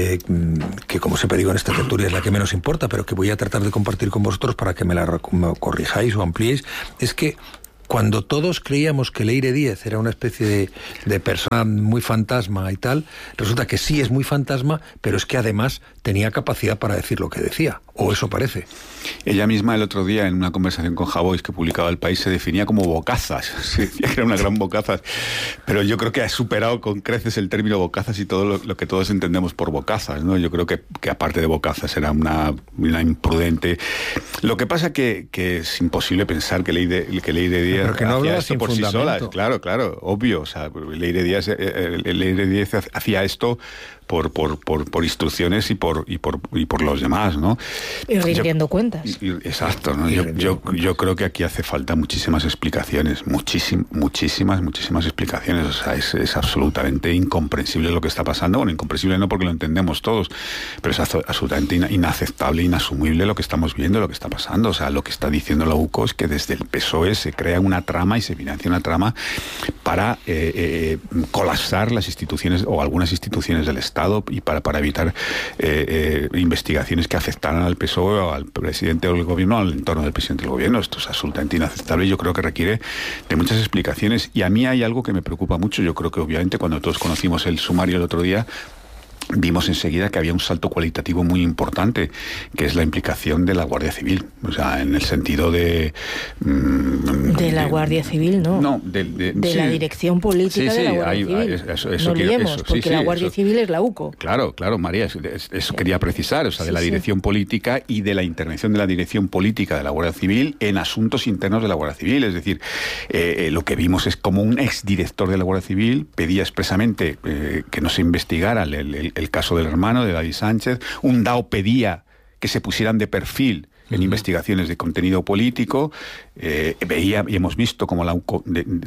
que, como siempre digo en esta tertulia, es la que menos importa, pero que voy a tratar de compartir con vosotros para que me corrijáis o ampliéis, es que cuando todos creíamos que Leire Díez era una especie de persona muy fantasma y tal, resulta que sí es muy fantasma, pero es que además tenía capacidad para decir lo que decía, o eso parece. Ella misma el otro día, en una conversación con Javois que publicaba El País, se definía como bocazas, se decía que era una gran bocazas, pero yo creo que ha superado con creces el término bocazas y todo lo que todos entendemos por bocazas, ¿no? Yo creo que aparte de bocazas era una imprudente. Lo que pasa que es imposible pensar que Leire Díez pero que no hacía esto por sí sola, claro, obvio. O sea, Leire Díez hacía esto por instrucciones y por los demás, ¿no? Y rindiendo cuentas. Exacto, ¿no? Yo creo que aquí hace falta muchísimas explicaciones, muchísimas explicaciones. O sea, es absolutamente incomprensible lo que está pasando. Bueno, incomprensible no porque lo entendemos todos, pero es absolutamente inaceptable, inasumible lo que estamos viendo, lo que está pasando. O sea, lo que está diciendo la UCO es que desde el PSOE se crea una trama y se financia una trama para colapsar las instituciones o algunas instituciones del Estado y para evitar investigaciones que afectaran al PSOE o al presidente del gobierno, al entorno del presidente del gobierno. Esto es absolutamente inaceptable y yo creo que requiere de muchas explicaciones. Y a mí hay algo que me preocupa mucho. Yo creo que obviamente cuando todos conocimos el sumario el otro día, vimos enseguida que había un salto cualitativo muy importante, que es la implicación de la Guardia Civil, o sea, en el sentido de la Guardia Civil, no. No, de la dirección política de la Guardia Civil. Eso no liemos, porque la Guardia Civil es la UCO. Claro, María, eso quería precisar, o sea, de la dirección política y de la intervención de la dirección política de la Guardia Civil en asuntos internos de la Guardia Civil. Es decir, lo que vimos es como un exdirector de la Guardia Civil pedía expresamente que no se investigara el caso del hermano de David Sánchez. Un DAO pedía que se pusieran de perfil en investigaciones de contenido político. Veía y hemos visto como la UCO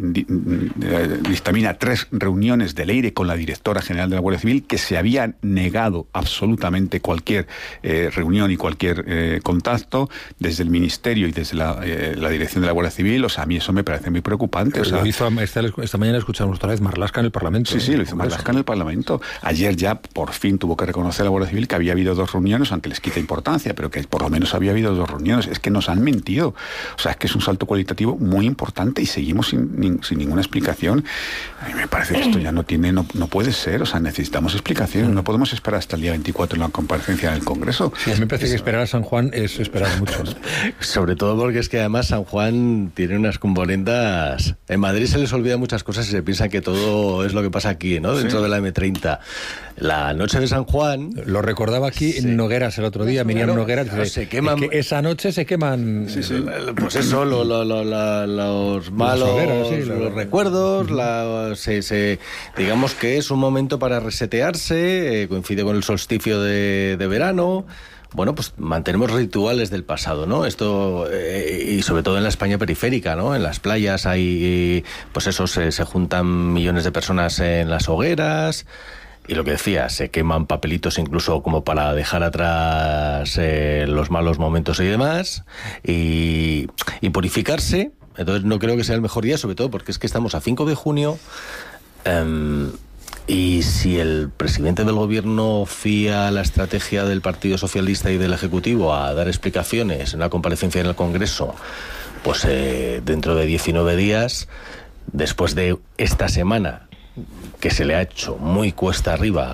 dictamina 3 reuniones de Leire con la directora general de la Guardia Civil, que se había negado absolutamente cualquier reunión y cualquier contacto desde el Ministerio y desde la dirección de la Guardia Civil. O sea, a mí eso me parece muy preocupante. O sea, lo hizo esta mañana, escuchamos otra vez Marlaska en el Parlamento. Sí, lo hizo Marlaska en el Parlamento. Ayer ya por fin tuvo que reconocer a la Guardia Civil que había habido 2 reuniones, aunque les quita importancia, pero que por lo menos había habido 2 reuniones. Es que nos han mentido. O sea, es que es un salto cualitativo muy importante y seguimos sin ninguna explicación. A mí me parece que esto ya no puede ser. O sea, necesitamos explicaciones. No podemos esperar hasta el día 24 en la comparecencia del Congreso. Sí, a mí me parece que esperar a San Juan es esperar mucho, ¿no? Sobre todo porque es que además San Juan tiene unas componendas. En Madrid se les olvida muchas cosas y se piensa que todo es lo que pasa aquí, ¿no? Dentro de la M30. La noche de San Juan... Lo recordaba aquí en Nogueras el otro día, Miriam Nogueras. Se queman... Es que esa noche se queman... Pues eso, los malos hogueras, los recuerdos, digamos que es un momento para resetearse, coincide con el solsticio de verano. Bueno, pues mantenemos rituales del pasado, ¿no? Esto, y sobre todo en la España periférica, ¿no? En las playas hay, pues eso, se juntan millones de personas en las hogueras. Y lo que decía, se queman papelitos incluso como para dejar atrás los malos momentos y demás, y purificarse. Entonces no creo que sea el mejor día, sobre todo porque es que estamos a 5 de junio, y si el presidente del gobierno fía la estrategia del Partido Socialista y del Ejecutivo a dar explicaciones en una comparecencia en el Congreso, pues dentro de 19 días, después de esta semana que se le ha hecho muy cuesta arriba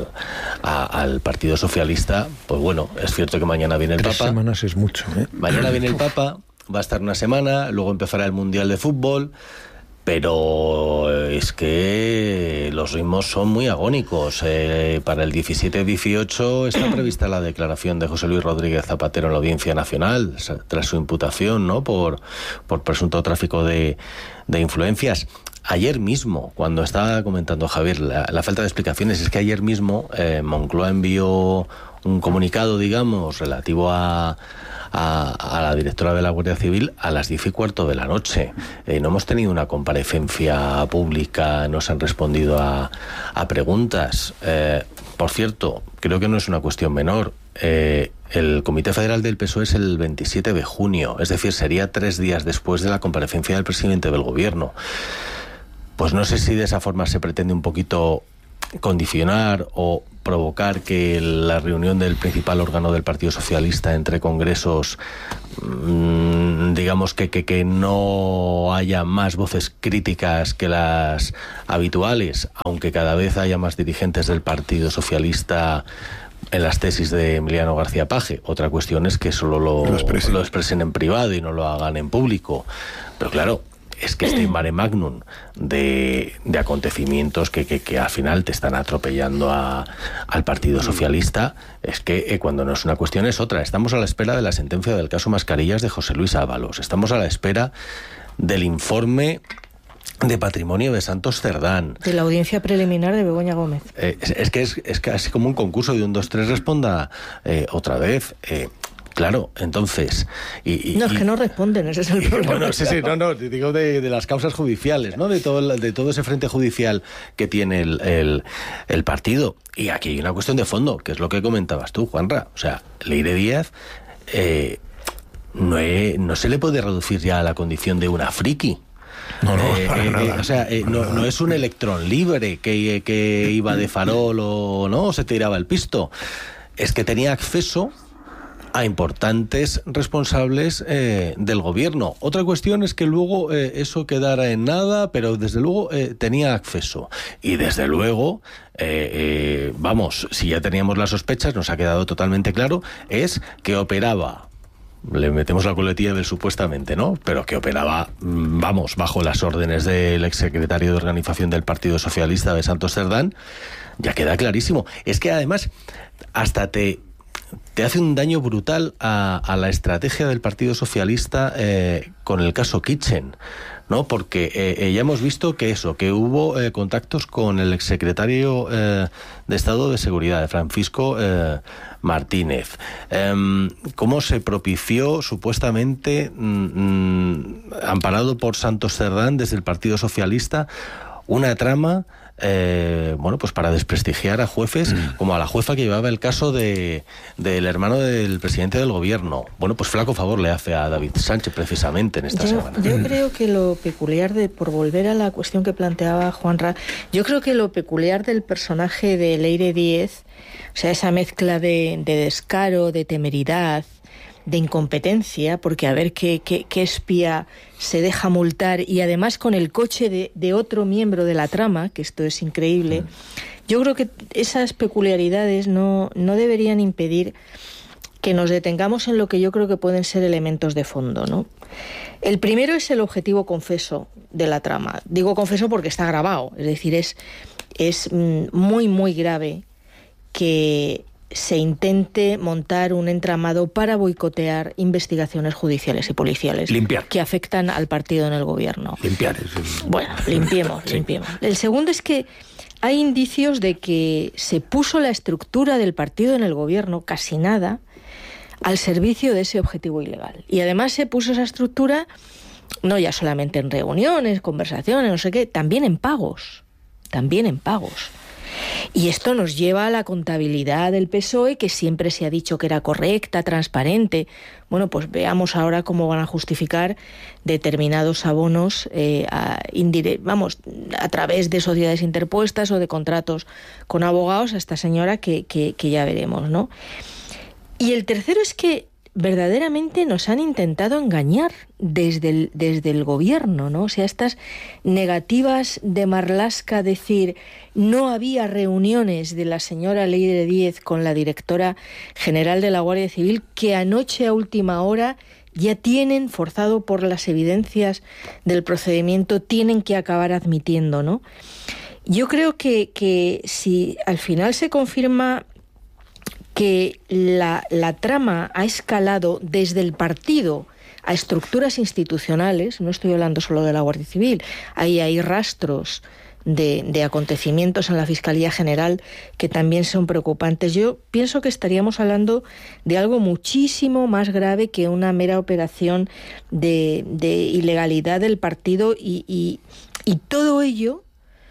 al Partido Socialista, pues bueno, es cierto que mañana viene el Papa. 3 semanas es mucho, ¿eh? Mañana viene el Papa, va a estar una semana, luego empezará el Mundial de Fútbol, pero es que los ritmos son muy agónicos. Para el 17-18 está prevista la declaración de José Luis Rodríguez Zapatero en la Audiencia Nacional tras su imputación, ¿no?, por presunto tráfico de influencias. Ayer mismo, cuando estaba comentando Javier la falta de explicaciones, es que ayer mismo Moncloa envió un comunicado, digamos, relativo a la directora de la Guardia Civil a las 10:15 de la noche. No hemos tenido una comparecencia pública, no se han respondido a preguntas. Por cierto, creo que no es una cuestión menor. El Comité Federal del PSOE es el 27 de junio, es decir, sería 3 días después de la comparecencia del presidente del Gobierno. Pues no sé si de esa forma se pretende un poquito condicionar o provocar que la reunión del principal órgano del Partido Socialista entre congresos, digamos que no haya más voces críticas que las habituales, aunque cada vez haya más dirigentes del Partido Socialista en las tesis de Emiliano García Paje. Otra cuestión es que solo lo expresen en privado y no lo hagan en público. Pero claro, es que este mare magnum de acontecimientos que al final te están atropellando al Partido Socialista, es que cuando no es una cuestión es otra. Estamos a la espera de la sentencia del caso Mascarillas de José Luis Ábalos. Estamos a la espera del informe de patrimonio de Santos Cerdán. De la audiencia preliminar de Begoña Gómez. Es que casi como un concurso de 1, 2, 3 responda otra vez. Claro, entonces... No, es que no responden, ese es el problema. Bueno, sí, no, digo de las causas judiciales, ¿no? De todo ese frente judicial que tiene el partido. Y aquí hay una cuestión de fondo, que es lo que comentabas tú, Juanra. O sea, Leire Díaz no se le puede reducir ya a la condición de una friki. No, para nada. O sea, no es un electrón libre que iba de farol o no, se tiraba el pisto. Es que tenía acceso a importantes responsables del gobierno. Otra cuestión es que luego eso quedara en nada, pero desde luego tenía acceso. Y desde luego, vamos, si ya teníamos las sospechas, nos ha quedado totalmente claro, es que operaba, le metemos la coletilla del supuestamente, ¿no?, pero que operaba, vamos, bajo las órdenes del exsecretario de Organización del Partido Socialista de Santos Cerdán. Ya queda clarísimo. Es que además hasta te hace un daño brutal a la estrategia del Partido Socialista con el caso Kitchen, ¿no? Porque ya hemos visto que hubo contactos con el exsecretario de Estado de Seguridad, Francisco Martínez. Cómo se propició supuestamente, amparado por Santos Cerdán desde el Partido Socialista, una trama pues para desprestigiar a jueces, como a la jueza que llevaba el caso del hermano del presidente del gobierno. Bueno, pues flaco favor le hace a David Sánchez precisamente en esta semana. Yo creo que lo peculiar por volver a la cuestión que planteaba Juanra, yo creo que lo peculiar del personaje de Leire Díez, o sea, esa mezcla de descaro, de temeridad, de incompetencia, porque a ver qué espía se deja multar, y además con el coche de otro miembro de la trama, que esto es increíble. Yo creo que esas peculiaridades no deberían impedir que nos detengamos en lo que yo creo que pueden ser elementos de fondo, ¿no? El primero es el objetivo confeso de la trama. Digo confeso porque está grabado, es decir, es muy, muy grave que se intente montar un entramado para boicotear investigaciones judiciales y policiales que afectan al partido en el gobierno. Bueno, limpiemos. El segundo es que hay indicios de que se puso la estructura del partido en el gobierno, casi nada, al servicio de ese objetivo ilegal. Y además se puso esa estructura no ya solamente en reuniones, conversaciones, no sé qué, también en pagos. Y esto nos lleva a la contabilidad del PSOE, que siempre se ha dicho que era correcta, transparente. Bueno, pues veamos ahora cómo van a justificar determinados abonos a través de sociedades interpuestas o de contratos con abogados a esta señora que ya veremos, ¿no? Y el tercero es que verdaderamente nos han intentado engañar desde el gobierno, ¿no? O sea, estas negativas de Marlaska, decir no había reuniones de la señora Leire Díez con la directora general de la Guardia Civil, que anoche a última hora ya tienen, forzado por las evidencias del procedimiento, tienen que acabar admitiendo, ¿no? Yo creo que si al final se confirma que la trama ha escalado desde el partido a estructuras institucionales, no estoy hablando solo de la Guardia Civil, ahí hay rastros de acontecimientos en la Fiscalía General que también son preocupantes. Yo pienso que estaríamos hablando de algo muchísimo más grave que una mera operación de ilegalidad del partido y todo ello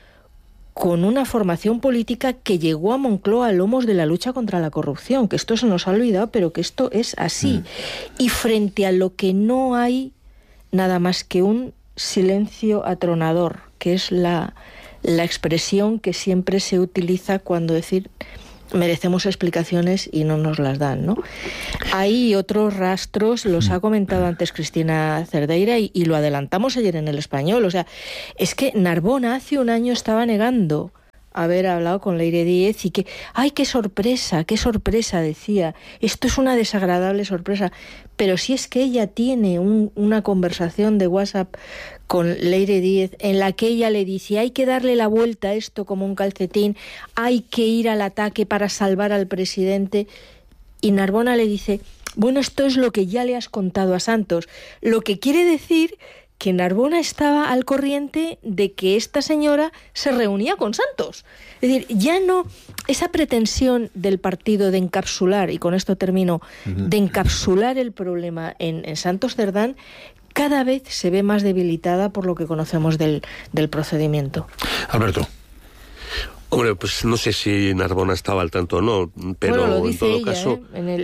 con una formación política que llegó a Moncloa a lomos de la lucha contra la corrupción, que esto se nos ha olvidado, pero que esto es así. Y frente a lo que no hay nada más que un silencio atronador, que es la expresión que siempre se utiliza cuando decir merecemos explicaciones y no nos las dan, ¿no? Hay otros rastros, los ha comentado antes Cristina Cerdeira y lo adelantamos ayer en El Español. O sea, es que Narbona hace un año estaba negando haber hablado con Leire Díez y que, ¡ay, qué sorpresa, decía! Esto es una desagradable sorpresa. Pero si es que ella tiene una conversación de WhatsApp con Leire Díez en la que ella le dice hay que darle la vuelta a esto como un calcetín, hay que ir al ataque para salvar al presidente, y Narbona le dice, bueno, esto es lo que ya le has contado a Santos, lo que quiere decir que Narbona estaba al corriente de que esta señora se reunía con Santos. Es decir, ya no esa pretensión del partido de encapsular, y con esto termino, de encapsular el problema en Santos Cerdán, cada vez se ve más debilitada por lo que conocemos del procedimiento. Alberto. Hombre, pues no sé si Narbona estaba al tanto o no, pero bueno, en todo ella, caso...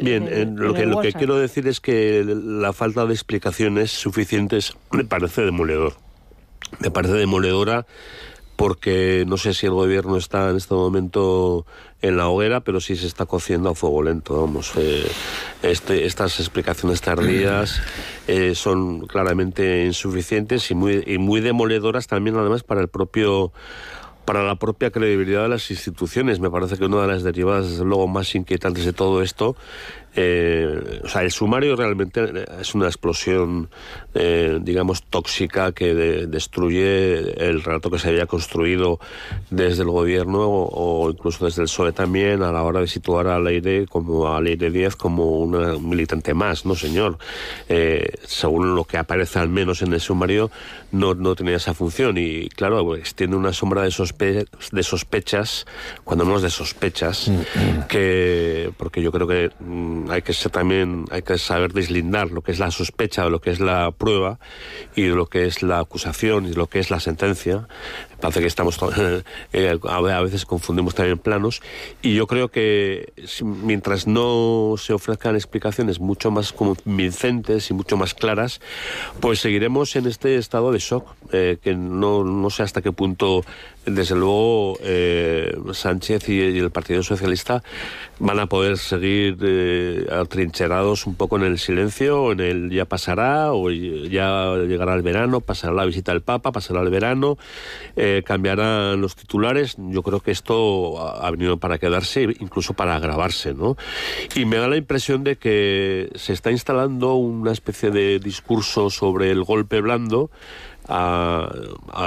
Lo que quiero decir es que la falta de explicaciones suficientes me parece demoledor. Me parece demoledora porque no sé si el gobierno está en este momento en la hoguera, pero sí se está cociendo a fuego lento, vamos. Estas explicaciones tardías son claramente insuficientes y muy demoledoras también, además, para la propia credibilidad de las instituciones. Me parece que una de las derivadas, desde luego, más inquietantes de todo esto, el sumario realmente es una explosión, digamos, tóxica que destruye el relato que se había construido desde el gobierno o incluso desde el PSOE también a la hora de situar a Leire Díez como una militante más, ¿no, señor? Según lo que aparece al menos en el sumario, no tenía esa función y, claro, pues, tiene una sombra de sospechas, cuando hablamos de sospechas, porque yo creo que hay que saber deslindar lo que es la sospecha de lo que es la prueba y de lo que es la acusación y de lo que es la sentencia. Parece que estamos a veces confundimos también planos, y yo creo que mientras no se ofrezcan explicaciones mucho más convincentes y mucho más claras, pues seguiremos en este estado de shock, que no sé hasta qué punto, desde luego, Sánchez y el Partido Socialista van a poder seguir atrincherados un poco en el silencio, en el ya pasará, o ya llegará el verano, pasará la visita del Papa, pasará el verano, cambiarán los titulares. Yo creo que esto ha venido para quedarse, incluso para agravarse, ¿no? Y me da la impresión de que se está instalando una especie de discurso sobre el golpe blando a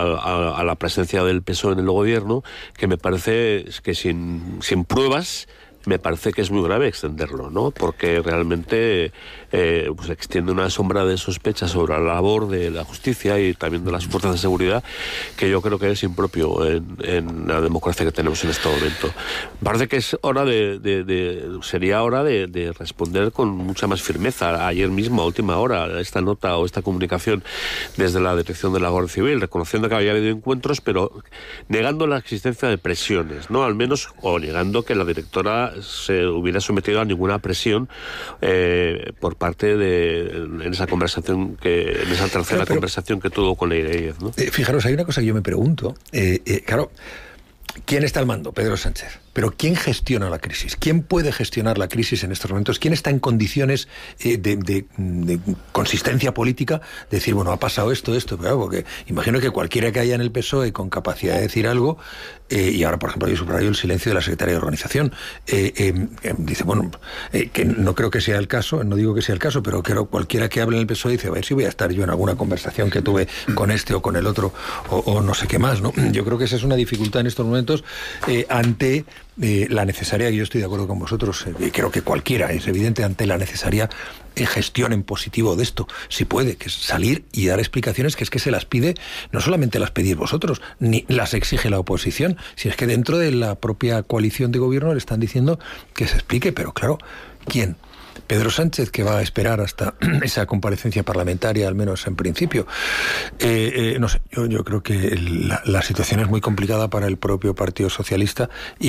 la presencia del PSOE en el gobierno, que me parece que sin pruebas me parece que es muy grave extenderlo, ¿no? Porque realmente pues extiende una sombra de sospecha sobre la labor de la justicia y también de las fuerzas de seguridad que yo creo que es impropio en la democracia que tenemos en este momento. Parece que es hora sería hora de responder con mucha más firmeza. Ayer mismo, a última hora, esta nota o esta comunicación desde la dirección de la Guardia Civil, reconociendo que había habido encuentros, pero negando la existencia de presiones, ¿no? Al menos, o negando que la directora se hubiera sometido a ninguna presión por parte en esa conversación en esa tercera conversación que tuvo con Leire Díez, ¿no? Fijaros, hay una cosa que yo me pregunto. Claro, ¿quién está al mando? Pedro Sánchez. Pero ¿quién gestiona la crisis? ¿Quién puede gestionar la crisis en estos momentos? ¿Quién está en condiciones de consistencia política de decir, bueno, ha pasado esto, pero porque imagino que cualquiera que haya en el PSOE con capacidad de decir algo, y ahora, por ejemplo, yo subrayo el silencio de la secretaria de Organización, dice, bueno, que no creo que sea el caso, no digo que sea el caso, pero creo cualquiera que hable en el PSOE dice, a ver si voy a estar yo en alguna conversación que tuve con este o con el otro, o no sé qué más, ¿no? Yo creo que esa es una dificultad en estos momentos ante la necesaria, y yo estoy de acuerdo con vosotros, creo que cualquiera es evidente, ante la necesaria gestión en positivo de esto, si puede, que es salir y dar explicaciones, que es que se las pide, no solamente las pedís vosotros, ni las exige la oposición, si es que dentro de la propia coalición de gobierno le están diciendo que se explique, pero claro, ¿quién? Pedro Sánchez, que va a esperar hasta esa comparecencia parlamentaria, al menos en principio. No sé, yo creo que la situación es muy complicada para el propio Partido Socialista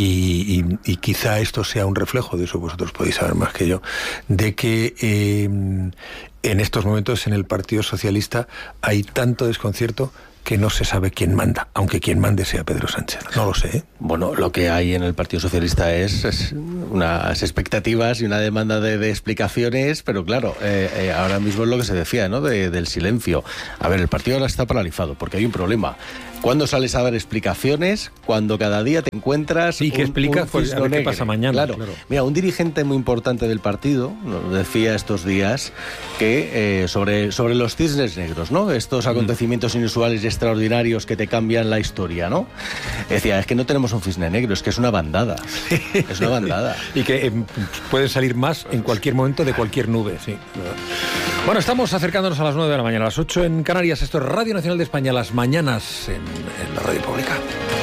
y quizá esto sea un reflejo, de eso vosotros podéis saber más que yo, de que en estos momentos en el Partido Socialista hay tanto desconcierto que no se sabe quién manda, aunque quien mande sea Pedro Sánchez. No lo sé, ¿eh? Bueno, lo que hay en el Partido Socialista es unas expectativas y una demanda de explicaciones, pero claro, ahora mismo es lo que se decía, ¿no? Del silencio. A ver, el partido ahora está paralizado porque hay un problema. ¿Cuándo sales a dar explicaciones? Cuando cada día te encuentras sí, ¿qué explicas? Pues a ver qué pasa mañana. Claro. Mira, un dirigente muy importante del partido nos decía estos días que sobre los cisnes negros, ¿no? Estos acontecimientos inusuales y extraordinarios que te cambian la historia, ¿no? Decía, es que no tenemos un cisne negro, es que es una bandada. Es una bandada. Y que pueden salir más en cualquier momento de cualquier nube, sí. Bueno, estamos acercándonos a las 9 de la mañana, a las 8 en Canarias. Esto es Radio Nacional de España, las mañanas en la radio pública.